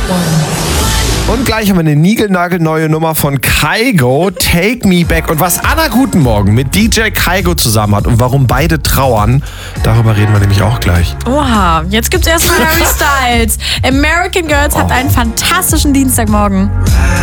Und gleich haben wir eine niegelnagelneue Nummer von Kygo, Take Me Back. Und was Anna Guten Morgen mit DJ Kygo zusammen hat und warum beide trauern, darüber reden wir nämlich auch gleich. Oha, jetzt gibt's erstmal Harry Styles. American Girls habt einen fantastischen Dienstagmorgen.